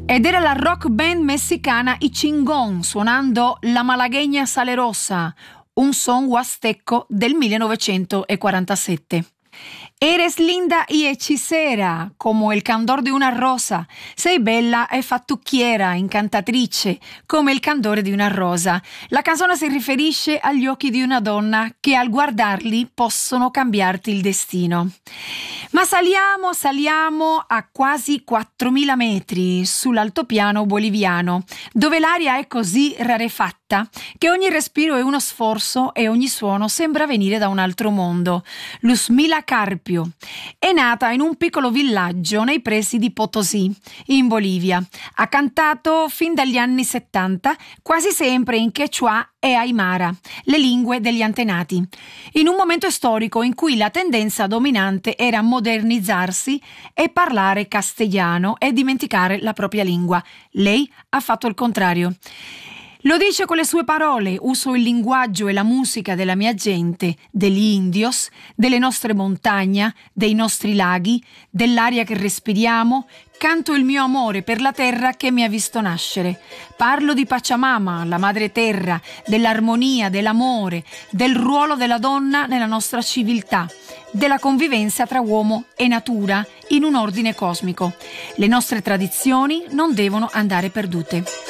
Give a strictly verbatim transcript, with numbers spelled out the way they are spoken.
Ed era la rock band messicana I Chingón suonando La Malagueña Salerosa, un son huasteco del millenovecentoquarantasette. Eres linda y hechicera, come il candor di una rosa. Sei bella e fattucchiera, incantatrice, come il candore di una rosa. La canzone si riferisce agli occhi di una donna che al guardarli possono cambiarti il destino. Ma saliamo, saliamo a quasi quattromila metri sull'altopiano boliviano, dove l'aria è così rarefatta che ogni respiro è uno sforzo e ogni suono sembra venire da un altro mondo. Luzmila Carpio è nata in un piccolo villaggio nei pressi di Potosí, in Bolivia. Ha cantato fin dagli anni settanta, quasi sempre in Quechua e Aymara, le lingue degli antenati, in un momento storico in cui la tendenza dominante era modernizzarsi e parlare castigliano e dimenticare la propria lingua. Lei ha fatto il contrario. Lo dice con le sue parole: uso il linguaggio e la musica della mia gente, degli indios, delle nostre montagne, dei nostri laghi, dell'aria che respiriamo. Canto il mio amore per la terra che mi ha visto nascere. Parlo di Pachamama, la madre terra, dell'armonia, dell'amore, del ruolo della donna nella nostra civiltà, della convivenza tra uomo e natura in un ordine cosmico. Le nostre tradizioni non devono andare perdute.